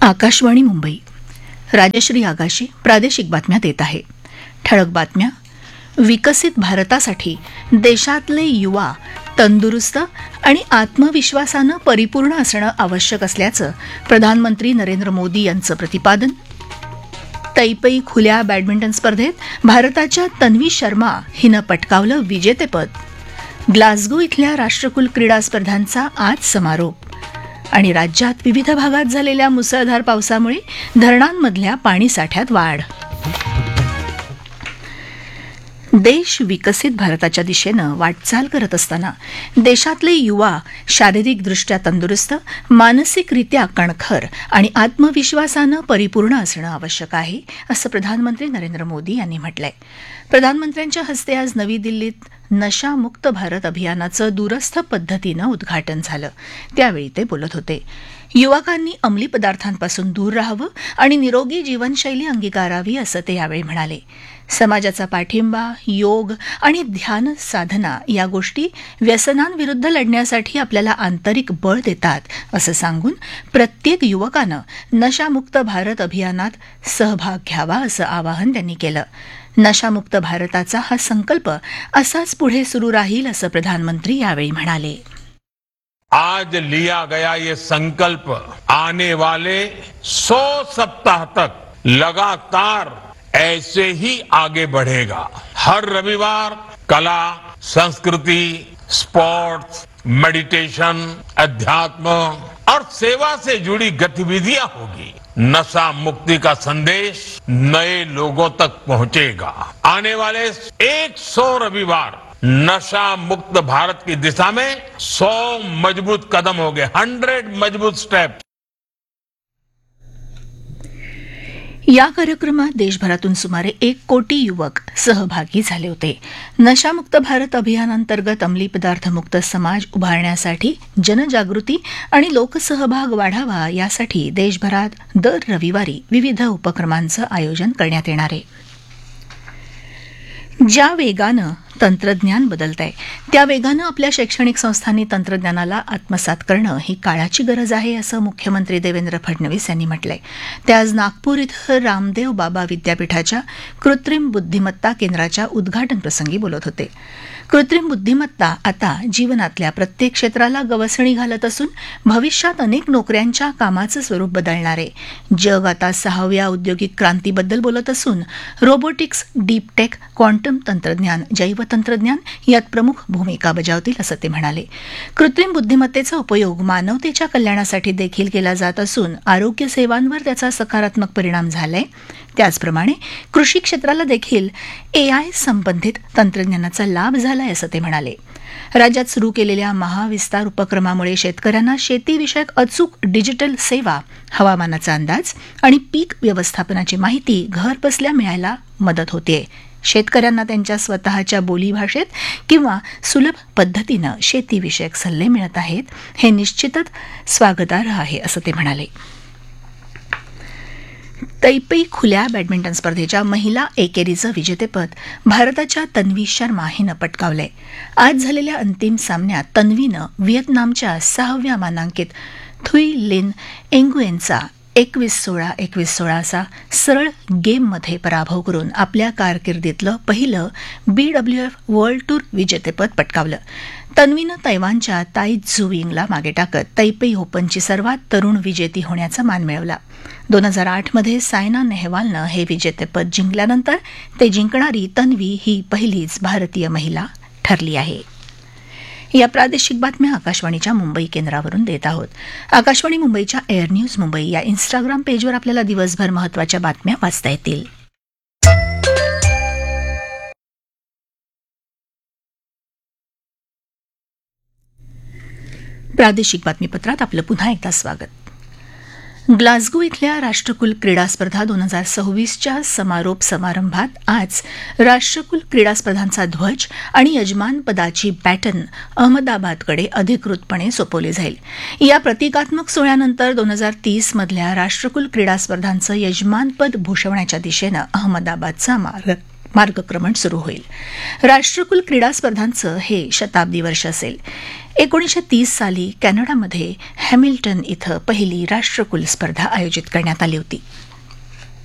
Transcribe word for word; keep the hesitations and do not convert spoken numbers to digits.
आकाशवाणी मुंबई. राजश्री आगाशी प्रादेशिक बातम्या देत आहे. ठळक बातम्या. विकसित भारतासाठी देशातले युवा तंदुरुस्त आणि आत्मविश्वासानं परिपूर्ण असणं आवश्यक असल्याचं प्रधानमंत्री नरेंद्र मोदी यांचं प्रतिपादन. तैपई खुल्या बॅडमिंटन स्पर्धेत भारताच्या तन्वी शर्मा हिनं पटकावलं विजेतेपद. ग्लासगो इथल्या राष्ट्रकुल क्रीडा स्पर्धांचा आज समारोप. आणि राज्यात विविध भागात झालेल्या मुसळधार पावसामुळे धरणांमधल्या पाणीसाठ्यात वाढ. देश विकसित भारताच्या दिशेनं वाटचाल करत असताना देशातले युवा शारीरिकदृष्ट्या तंदुरुस्त, मानसिकरित्या कणखर आणि आत्मविश्वासानं परिपूर्ण असणं आवश्यक आहे, असं प्रधानमंत्री नरेंद्र मोदी यांनी म्हटलंय. प्रधानमंत्र्यांच्या हस्ते आज नवी दिल्लीत नशामुक्त भारत अभियानाचं दूरस्थ पद्धतीनं उद्घाटन झालं. त्यावेळी ते बोलत होते. युवकांनी अंमली पदार्थांपासून दूर राहावं आणि निरोगी जीवनशैली अंगीकारावी, असं ते यावेळी म्हणाले. समाजाचा पाठिंबा, योग आणि ध्यान साधना या गोष्टी व्यसनांविरुद्ध लढण्यासाठी आपल्याला आंतरिक बळ देतात, असं सांगून प्रत्येक युवकानं नशामुक्त भारत अभियानात सहभाग घ्यावा, असं आवाहन त्यांनी केलं. नशामुक्त भारताचा हा संकल्प असाच पुढे सुरू राहील, असं प्रधानमंत्री यावेळी म्हणाले. आज लिया गया ये संकल्प आने वाले सौ सप्ताह तक लगातार ऐसे ही आगे बढ़ेगा. हर रविवार कला, संस्कृति, स्पोर्ट्स, मेडिटेशन, अध्यात्म और सेवा से जुड़ी गतिविधियां होगी. नशा मुक्ति का संदेश नए लोगों तक पहुंचेगा. आने वाले एक सौ रविवार नशा मुक्त भारत की दिशा में सौ मजबूत कदम हो गए, हंड्रेड मजबूत स्टेप. या कार्यक्रमात देशभरातून सुमारे एक कोटी युवक सहभागी झाले होते. नशामुक्त भारत अभियानांतर्गत अंमली पदार्थ मुक्त समाज उभारण्यासाठी जनजागृती आणि लोकसहभाग वाढावा, यासाठी देशभरात दर रविवारी विविध उपक्रमांचं आयोजन करण्यात येणार आहे. ज्या वेगानं तंत्रज्ञान बदलतंय त्या वेगानं आपल्या शैक्षणिक संस्थांनी तंत्रज्ञानाला आत्मसात करणं ही काळाची गरज आहे, असं मुख्यमंत्री देवेंद्र फडणवीस यांनी म्हटलंय. ते आज नागपूर इथं रामदेव बाबा विद्यापीठाच्या कृत्रिम बुद्धिमत्ता केंद्राच्या उद्घाटन प्रसंगी बोलत होते. कृत्रिम बुद्धिमत्ता आता जीवनातल्या प्रत्येक क्षेत्राला गवसणी घालत असून भविष्यात अनेक नोकऱ्यांच्या कामाचं स्वरूप बदलणार आहे. जग आता सहाव्या औद्योगिक क्रांतीबद्दल बोलत असून रोबोटिक्स, डीप टेक, क्वांटम तंत्रज्ञान, जैवतंत्रज्ञान यात प्रमुख भूमिका बजावतील, असं ते म्हणाले. कृत्रिम बुद्धिमत्तेचा उपयोग मानवतेच्या कल्याणासाठी देखील केला जात असून आरोग्य सेवांवर त्याचा सकारात्मक परिणाम झालाय. त्याचप्रमाणे कृषी क्षेत्राला देखील एआय संबंधित तंत्रज्ञानाचा लाभ झालाय, असं ते म्हणाले. राज्यात सुरू केलेल्या महाविस्तार उपक्रमामुळे शेतकऱ्यांना शेतीविषयक अचूक डिजिटल सेवा, हवामानाचा अंदाज आणि पीक व्यवस्थापनाची माहिती घरबसल्या मिळायला मदत होतेय. शेतकऱ्यांना त्यांच्या स्वतःच्या बोलीभाषेत किंवा सुलभ पद्धतीनं शेतीविषयक सल्ले मिळत आहेत. हे निश्चितच स्वागतार्ह आहे, असं ते म्हणाले. तैपई खुल्या बॅडमिंटन स्पर्धेच्या महिला एकेरीचं विजेतेपद भारताच्या तन्वी शर्मा हिनं पटकावलंय. आज झालेल्या अंतिम सामन्यात तन्वीनं व्हिएतनामच्या सहाव्या मानांकित थुई लिन एंगुएनचा एकवीस सोळा एकवीस सोळा असा सरळ गेममध्ये पराभव करून आपल्या कारकिर्दीतलं पहिलं बीडब्ल्यूएफ वर्ल्ड टूर विजेतेपद पटकावलं. तन्वीनं तैवानच्या ताई झुविंगला मागे टाकत तैपई ओपनची सर्वात तरुण विजेती होण्याचा मान मिळवला. दोन हजार आठमध्ये सायना नेहवालनं हे विजेतेपद जिंकल्यानंतर ते जिंकणारी तन्वी ही पहिलीच भारतीय महिला ठरली आहे. या प्रादेशिक बातम्या आकाशवाणीच्या मुंबई केंद्रावरून देत आहोत. आकाशवाणी मुंबईच्या एअर न्यूज मुंबई या इन्स्टाग्राम पेजवर आपल्याला दिवसभर महत्त्वाच्या बातम्या वाचता येतील. प्रादेशिक बातमीपत्रात आपलं पुन्हा एकदा स्वागत. ग्लासगो इथल्या राष्ट्रकुल क्रीडा स्पर्धा दोन हजार सव्वीसच्या समारोप समारंभात आज राष्ट्रकुल क्रीडा स्पर्धांचा ध्वज आणि यजमानपदाची बॅटन अहमदाबादकडे अधिकृतपणे सोपवली जाईल. या प्रतिकात्मक सोहळ्यानंतर दोन हजार तीस मधल्या राष्ट्रकुल क्रीडा स्पर्धांचं यजमानपद भूषवण्याच्या दिशेनं अहमदाबादचा मार्ग मार्गक्रमण सुरू होईल. राष्ट्रकुल क्रीडा स्पर्धांचं हे शताब्दी वर्ष असेल. एकोणीसशे तीस साली कॅनडामध्ये हॅमिल्टन इथं पहिली राष्ट्रकुल स्पर्धा आयोजित करण्यात आली होती.